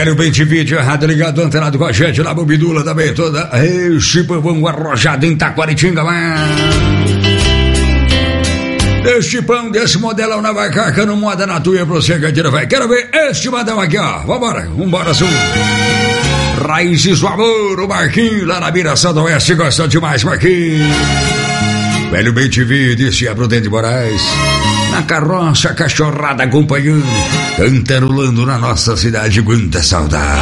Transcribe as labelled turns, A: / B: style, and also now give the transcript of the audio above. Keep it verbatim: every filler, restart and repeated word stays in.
A: Velho Bem T V, errado ligado, antenado com a gente na Bobidula também, toda. Ei, chipão arrojado em Taquaritinga, mano. Este pão desse modelão na vacaca no moda na tua pra você, cantina, vai. Quero ver este modão aqui, ó. Vambora, vambora, sul. Raízes do Amor, o Marquinhos, lá na Miração do Oeste, gostou demais, Marquinhos. Velho Bem T V, disse a Prudente Moraes. Na carroça, cachorrada acompanhando, cantarolando na nossa cidade, quanta saudade.